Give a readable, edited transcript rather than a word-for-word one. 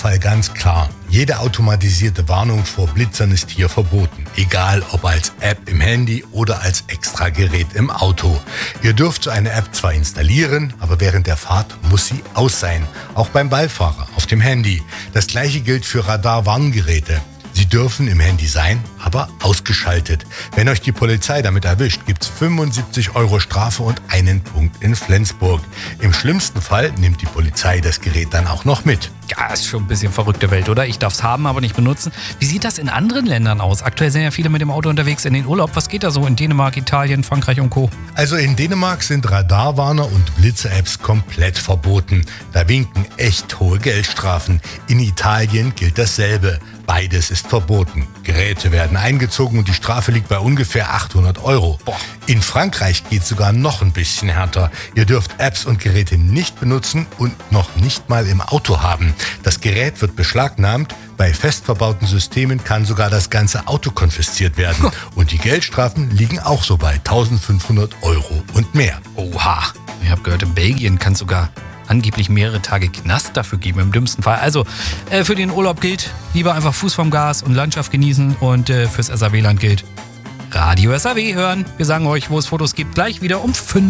Fall ganz klar. Jede automatisierte Warnung vor Blitzern ist hier verboten. Egal ob als App im Handy oder als Extragerät im Auto. Ihr dürft so eine App zwar installieren, aber während der Fahrt muss sie aus sein. Auch beim Beifahrer auf dem Handy. Das gleiche gilt für Radar-Warngeräte. Sie dürfen im Handy sein, aber ausgeschaltet. Wenn euch die Polizei damit erwischt, gibt's 75 € Strafe und einen Punkt in Flensburg. Im schlimmsten Fall nimmt die Polizei das Gerät dann auch noch mit. Ja, ist schon ein bisschen verrückte Welt, oder? Ich darf es haben, aber nicht benutzen. Wie sieht das in anderen Ländern aus? Aktuell sind ja viele mit dem Auto unterwegs in den Urlaub. Was geht da so in Dänemark, Italien, Frankreich und Co.? Also in Dänemark sind Radarwarner und Blitze-Apps komplett verboten. Da winken echt hohe Geldstrafen. In Italien gilt dasselbe. Beides ist verboten. Geräte werden eingezogen und die Strafe liegt bei ungefähr 800 €. In Frankreich geht es sogar noch ein bisschen härter. Ihr dürft Apps und Geräte nicht benutzen und noch nicht mal im Auto haben. Das Gerät wird beschlagnahmt. Bei fest verbauten Systemen kann sogar das ganze Auto konfisziert werden. Und die Geldstrafen liegen auch so bei 1500 € und mehr. Oha, ich habe gehört, in Belgien kann es sogar angeblich mehrere Tage Knast dafür geben, im dümmsten Fall. Also für den Urlaub gilt, lieber einfach Fuß vom Gas und Landschaft genießen. Und fürs SAW-Land gilt, Radio SAW hören. Wir sagen euch, wo es Fotos gibt, gleich wieder um 5.